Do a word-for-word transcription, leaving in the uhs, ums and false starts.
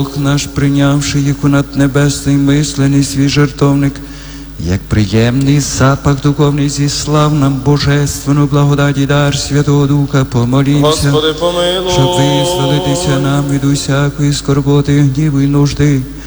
Бог наш, прийнявши їх у наднебесний мислений свій жертовник, як приємний запах духовний, зіслав нам божественну благодать і дар Святого Духа, помолімся, Господи, помилуй. щоб визволитися нам від усякої скорботи, гніву і нужди,